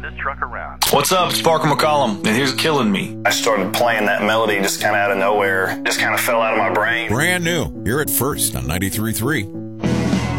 this truck around. What's up? It's Parker McCollum, and here's Killing Me. I started playing that melody just kind of out of nowhere. Just kind of fell out of my brain. Brand new, here at First on 93.3.